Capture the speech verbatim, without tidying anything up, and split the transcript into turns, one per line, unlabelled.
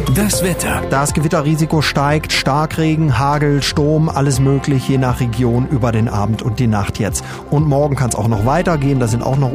Das Wetter.
Das Gewitterrisiko steigt, Starkregen, Hagel, Sturm, alles möglich, je nach Region über den Abend und die Nacht jetzt. Und morgen kann es auch noch weitergehen, da sind auch noch